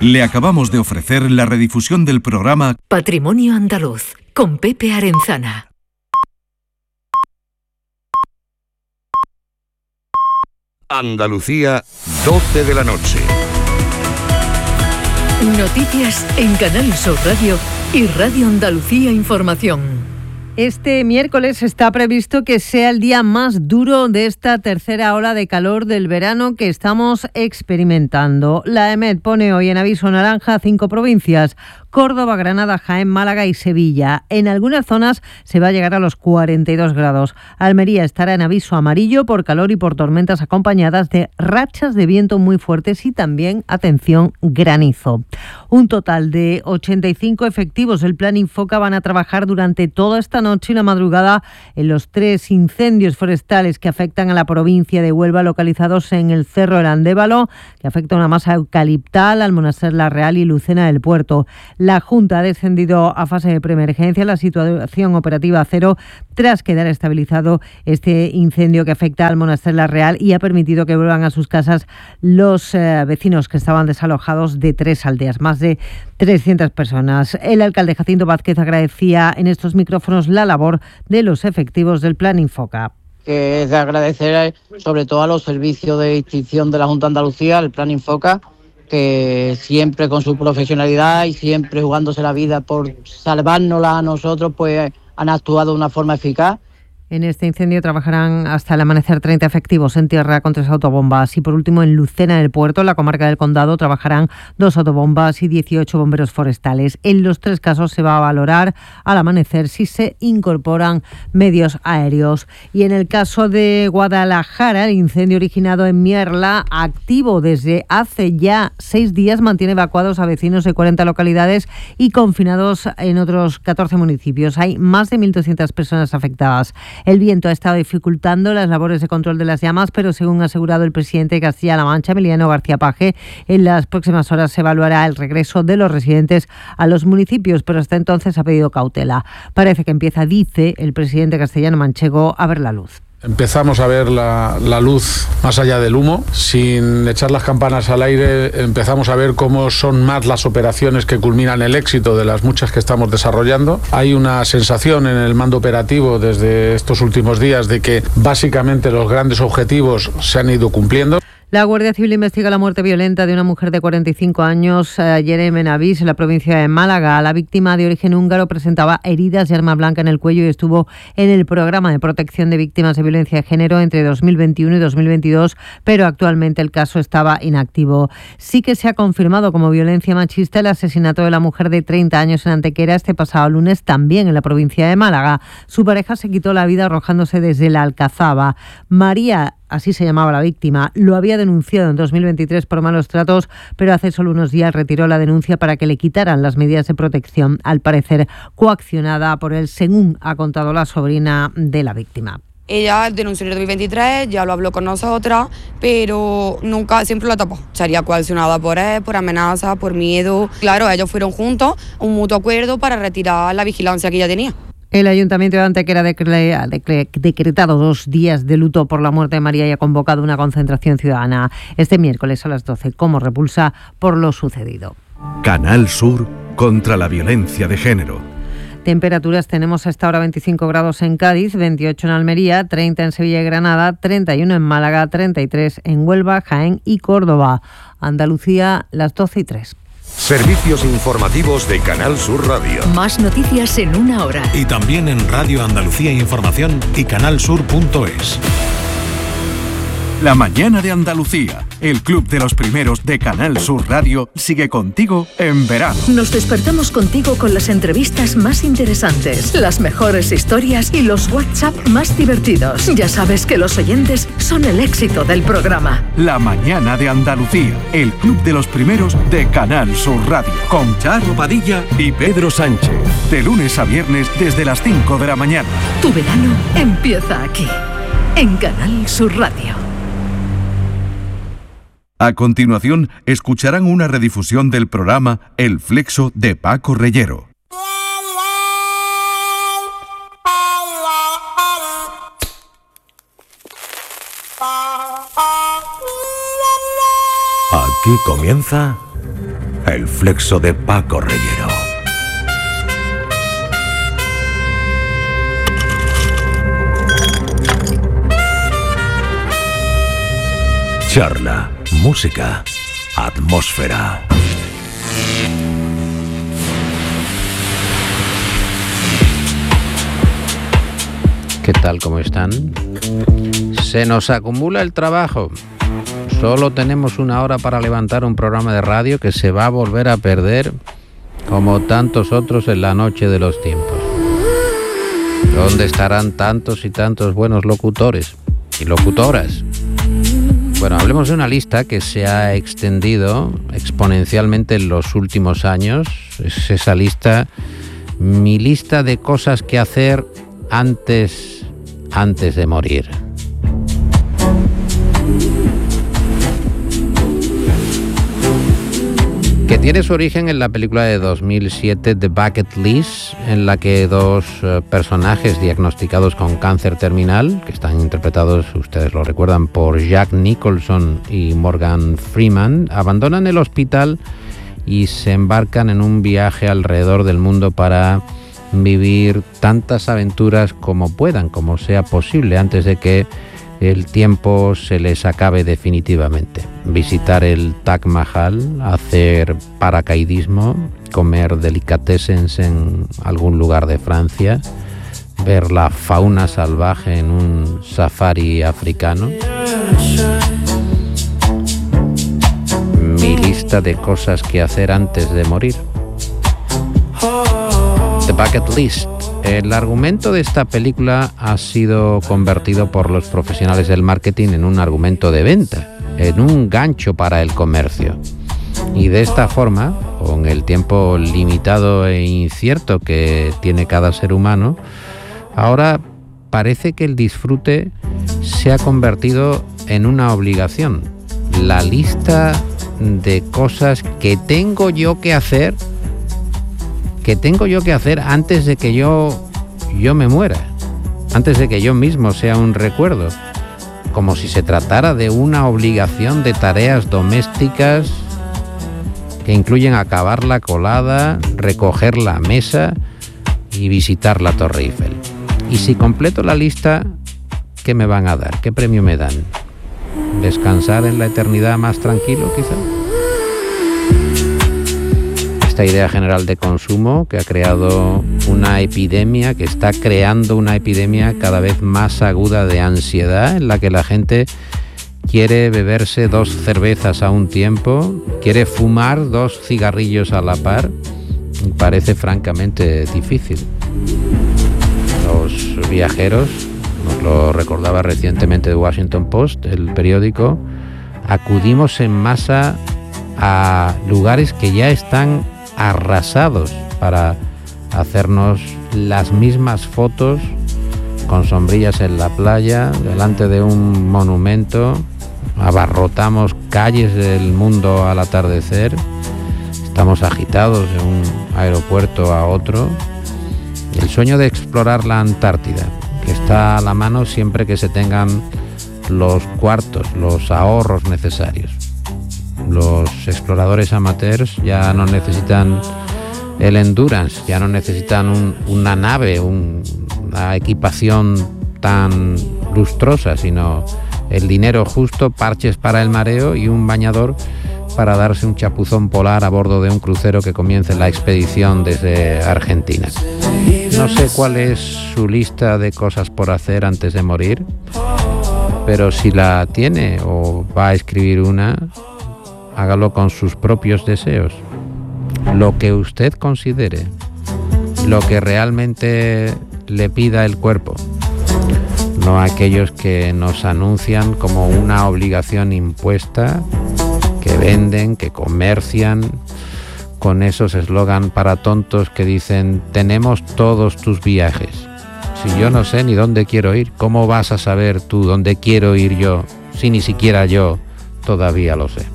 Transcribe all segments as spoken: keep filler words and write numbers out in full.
Le acabamos de ofrecer la redifusión del programa Patrimonio Andaluz, con Pepe Arenzana. Andalucía, doce de la noche. Noticias en Canal Sur Radio y Radio Andalucía Información. Este miércoles está previsto que sea el día más duro de esta tercera ola de calor del verano que estamos experimentando. La EMET pone hoy en aviso naranja a cinco provincias: Córdoba, Granada, Jaén, Málaga y Sevilla. En algunas zonas se va a llegar a los cuarenta y dos grados. Almería estará en aviso amarillo por calor y por tormentas acompañadas de rachas de viento muy fuertes y también, atención, granizo. Un total de ochenta y cinco efectivos del Plan Infoca van a trabajar durante toda esta noche y la madrugada en los tres incendios forestales que afectan a la provincia de Huelva, localizados en el Cerro del Andévalo, que afecta a una masa eucaliptal, Almonacén La Real y Lucena del Puerto. La Junta ha descendido a fase de preemergencia, la situación operativa a cero, tras quedar estabilizado este incendio que afecta al Monasterio La Real y ha permitido que vuelvan a sus casas los eh, vecinos que estaban desalojados de tres aldeas, más de trescientas personas. El alcalde Jacinto Vázquez agradecía en estos micrófonos la labor de los efectivos del Plan Infoca. Que es de agradecer sobre todo a los servicios de extinción de la Junta de Andalucía, el Plan Infoca, que siempre con su profesionalidad y siempre jugándose la vida por salvárnosla a nosotros, pues han actuado de una forma eficaz. En este incendio trabajarán hasta el amanecer treinta efectivos en tierra con tres autobombas. Y por último, en Lucena del Puerto, en la comarca del Condado, trabajarán dos autobombas y dieciocho bomberos forestales. En los tres casos se va a valorar al amanecer si se incorporan medios aéreos. Y en el caso de Guadalajara, el incendio originado en Mierla, activo desde hace ya seis días, mantiene evacuados a vecinos de cuarenta localidades y confinados en otros catorce municipios. Hay más de mil doscientas personas afectadas. El viento ha estado dificultando las labores de control de las llamas, pero según ha asegurado el presidente de Castilla-La Mancha, Emiliano García Paje, en las próximas horas se evaluará el regreso de los residentes a los municipios, pero hasta entonces ha pedido cautela. Parece que empieza, dice el presidente castellano-manchego, a ver la luz. Empezamos a ver la, la luz más allá del humo. Sin echar las campanas al aire, empezamos a ver cómo son más las operaciones que culminan el éxito de las muchas que estamos desarrollando. Hay una sensación en el mando operativo desde estos últimos días de que básicamente los grandes objetivos se han ido cumpliendo. La Guardia Civil investiga la muerte violenta de una mujer de cuarenta y cinco años ayer en Benavís, en la provincia de Málaga. La víctima, de origen húngaro, presentaba heridas y arma blanca en el cuello y estuvo en el programa de protección de víctimas de violencia de género entre dos mil veintiuno y dos mil veintidós, pero actualmente el caso estaba inactivo. Sí que se ha confirmado como violencia machista el asesinato de la mujer de treinta años en Antequera este pasado lunes, también en la provincia de Málaga. Su pareja se quitó la vida arrojándose desde la Alcazaba. María, así se llamaba la víctima, lo había denunciado en dos mil veintitrés por malos tratos, pero hace solo unos días retiró la denuncia para que le quitaran las medidas de protección, al parecer coaccionada por él, según ha contado la sobrina de la víctima. Ella denunció en el dos mil veintitrés, ya lo habló con nosotras, pero nunca, siempre lo tapó. Sería coaccionada por él, por amenaza, por miedo. Claro, ellos fueron juntos, un mutuo acuerdo para retirar la vigilancia que ella tenía. El Ayuntamiento de Antequera ha decretado dos días de luto por la muerte de María y ha convocado una concentración ciudadana este miércoles a las doce como repulsa por lo sucedido. Canal Sur contra la violencia de género. Temperaturas tenemos hasta ahora veinticinco grados en Cádiz, veintiocho en Almería, treinta en Sevilla y Granada, treinta y uno en Málaga, treinta y tres en Huelva, Jaén y Córdoba. Andalucía, las doce y tres. Servicios informativos de Canal Sur Radio. Más noticias en una hora. Y también en Radio Andalucía Información y canalsur punto es. La mañana de Andalucía, el club de los primeros de Canal Sur Radio, sigue contigo en verano. Nos despertamos contigo con las entrevistas más interesantes, las mejores historias y los WhatsApp más divertidos. Ya sabes que los oyentes son el éxito del programa. La mañana de Andalucía, el club de los primeros de Canal Sur Radio, con Charo Padilla y Pedro Sánchez. De lunes a viernes desde las cinco de la mañana. Tu verano empieza aquí, en Canal Sur Radio. A continuación, escucharán una redifusión del programa El Flexo de Paco Reyero. Aquí comienza El Flexo de Paco Reyero. Charla, música, atmósfera. ¿Qué tal? ¿Cómo están? Se nos acumula el trabajo. Solo tenemos una hora para levantar un programa de radio que se va a volver a perder como tantos otros en la noche de los tiempos. ¿Dónde estarán tantos y tantos buenos locutores y locutoras? Bueno, hablemos de una lista que se ha extendido exponencialmente en los últimos años. Es esa lista, mi lista de cosas que hacer antes, antes de morir. Que tiene su origen en la película de dos mil siete The Bucket List, en la que dos uh, personajes diagnosticados con cáncer terminal, que están interpretados, ustedes lo recuerdan, por Jack Nicholson y Morgan Freeman, abandonan el hospital y se embarcan en un viaje alrededor del mundo para vivir tantas aventuras como puedan, como sea posible, antes de que el tiempo se les acabe definitivamente. Visitar el Taj Mahal, hacer paracaidismo, comer delicatessens en algún lugar de Francia, ver la fauna salvaje en un safari africano. Mi lista de cosas que hacer antes de morir. The Bucket List. El argumento de esta película ha sido convertido por los profesionales del marketing en un argumento de venta, en un gancho para el comercio. Y de esta forma, con el tiempo limitado e incierto que tiene cada ser humano, ahora parece que el disfrute se ha convertido en una obligación. La lista de cosas que tengo yo que hacer que tengo yo que hacer antes de que yo, yo me muera, antes de que yo mismo sea un recuerdo, como si se tratara de una obligación de tareas domésticas que incluyen acabar la colada, recoger la mesa y visitar la Torre Eiffel. Y si completo la lista, ¿qué me van a dar? ¿Qué premio me dan? ¿Descansar en la eternidad más tranquilo, quizá? Esta idea general de consumo que ha creado una epidemia, que está creando una epidemia cada vez más aguda de ansiedad, en la que la gente quiere beberse dos cervezas a un tiempo, quiere fumar dos cigarrillos a la par, y parece francamente difícil. Los viajeros, nos lo recordaba recientemente The Washington Post, el periódico, acudimos en masa a lugares que ya están arrasados para hacernos las mismas fotos con sombrillas en la playa, delante de un monumento. Abarrotamos calles del mundo al atardecer, estamos agitados de un aeropuerto a otro. El sueño de explorar la Antártida, que está a la mano siempre que se tengan los cuartos, los ahorros necesarios. Los exploradores amateurs ya no necesitan el endurance, ya no necesitan un, una nave, un, una equipación tan lustrosa, sino el dinero justo, parches para el mareo y un bañador para darse un chapuzón polar a bordo de un crucero que comience la expedición desde Argentina. No sé cuál es su lista de cosas por hacer antes de morir, pero si la tiene o va a escribir una, hágalo con sus propios deseos, lo que usted considere, lo que realmente le pida el cuerpo, no aquellos que nos anuncian como una obligación impuesta, que venden, que comercian con esos eslogan para tontos que dicen: tenemos todos tus viajes. Si yo no sé ni dónde quiero ir, ¿cómo vas a saber tú dónde quiero ir yo, si ni siquiera yo todavía lo sé?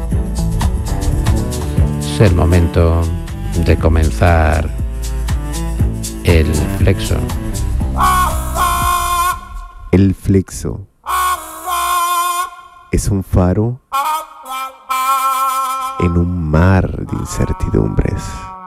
Es el momento de comenzar el flexo. El flexo es un faro en un mar de incertidumbres.